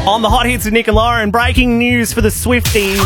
On the hot hits with Nick and Lauren, breaking news for the Swifties.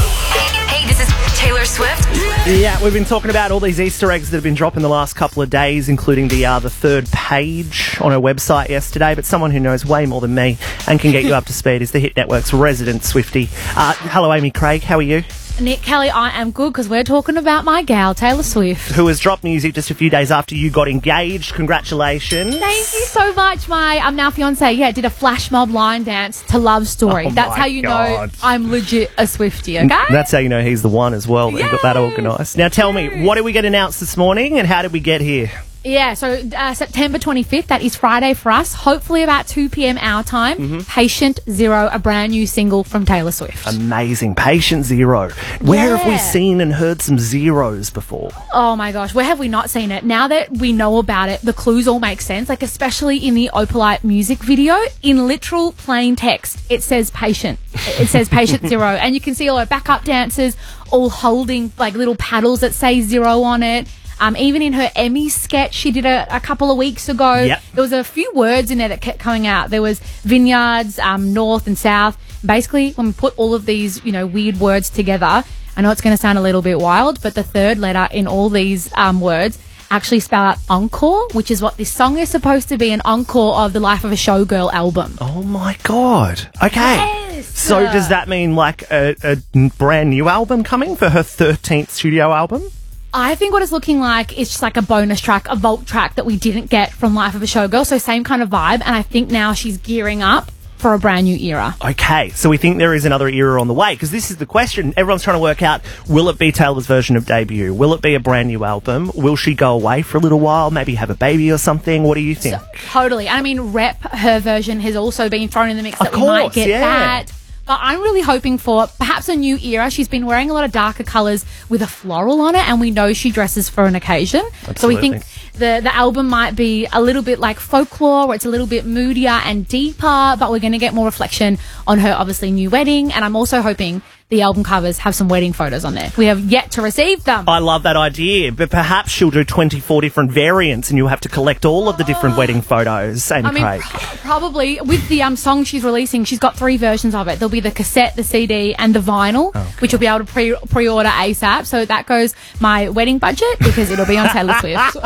Hey, this is Taylor Swift. Yeah, we've been talking about all these Easter eggs that have been dropping the last couple of days, including the third page on her website yesterday. But someone who knows way more than me and can get you up to speed is the Hit Network's resident Swiftie. Hello, Amy Craig. How are you? Nick Kelly, I am good because we're talking about my gal, Taylor Swift. Who has dropped music just a few days after you got engaged. Congratulations. Thank you so much. My now fiancé, did a flash mob line dance to Love Story. Oh That's how you know I'm legit a Swiftie, okay? That's how you know he's the one as well, that you got that organised. Now tell me, what did we get announced this morning and how did we get here? Yeah, so September 25th, that is Friday for us, hopefully about 2 p.m. our time, Patient Zero, a brand new single from Taylor Swift. Amazing. Patient Zero. Where have we seen and heard some zeros before? Oh my gosh, where have we not seen it? Now that we know about it, the clues all make sense, like especially in the Opalite music video, in literal plain text, it says patient. It says Patient Zero, and you can see all her backup dancers all holding like little paddles that say zero on it. Even in her Emmy sketch she did a couple of weeks ago, there was a few words in there that kept coming out. There was vineyards, north and south. Basically, when we put all of these, weird words together, I know it's going to sound a little bit wild, but the third letter in all these words actually spell out encore, which is what this song is supposed to be, an encore of the Life of a Showgirl album. Oh my God. Okay. Yes. So does that mean like a brand new album coming for her 13th studio album? I think what it's looking like is just like a bonus track, a vault track that we didn't get from Life of a Showgirl. So same kind of vibe. And I think now she's gearing up for a brand new era. Okay, so we think there is another era on the way, because this is the question. Everyone's trying to work out, will it be Taylor's version of Debut? Will it be a brand new album? Will she go away for a little while, maybe have a baby or something? What do you think? Totally. And I mean, Rep, her version has also been thrown in the mix, that we might get that. But I'm really hoping for perhaps a new era. She's been wearing a lot of darker colours with a floral on it, and we know she dresses for an occasion. Absolutely. So we think the album might be a little bit like Folklore, where it's a little bit moodier and deeper, but we're going to get more reflection on her, obviously, new wedding. And I'm also hoping the album covers have some wedding photos on there. We have yet to receive them. I love that idea, but perhaps she'll do 24 different variants and you'll have to collect all of the different wedding photos, Amy Craig. Probably. With the song she's releasing, she's got 3 versions of it. There'll be the cassette, the CD, and the vinyl, which will be able to pre-order ASAP. So that goes my wedding budget, because it'll be on Taylor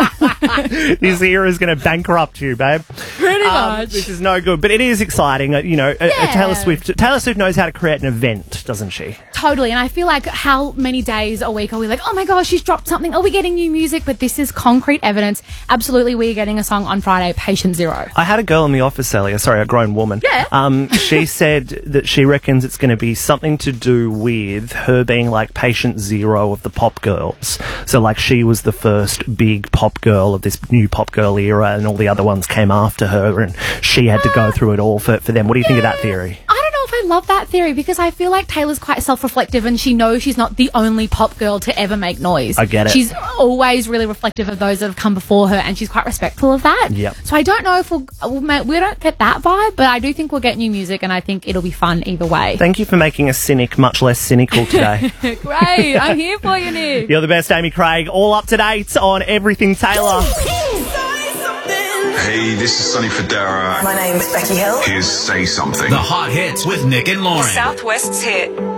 Swift. This era is going to bankrupt you, babe. Pretty much. This is no good, but it is exciting. Taylor Swift knows how to create an event, doesn't she? Totally. And I feel like how many days a week are we like, oh my gosh, she's dropped something, are we getting new music? But this is concrete evidence. Absolutely, we're getting a song on Friday, Patient Zero. I had a girl in the office earlier, a grown woman. Yeah. She said that she reckons it's going to be something to do with her being like Patient Zero of the pop girls. So like she was the first big pop girl of this new pop girl era, and all the other ones came after her, and she had to go through it all for them. What do you think of that theory? I love that theory, because I feel like Taylor's quite self-reflective, and she knows she's not the only pop girl to ever make noise. I get it. She's always really reflective of those that have come before her, and she's quite respectful of that. Yep. So I don't know if we don't get that vibe, but I do think we'll get new music, and I think it'll be fun either way. Thank you for making a cynic much less cynical today. Great. I'm here for you, Nick. You're the best, Amy Craig. All up to date on everything Taylor. Hey, this is Sonny Fodera. My name's Becky Hill. Here's Say Something. The hot hits with Nick and Lauren. Southwest's hit.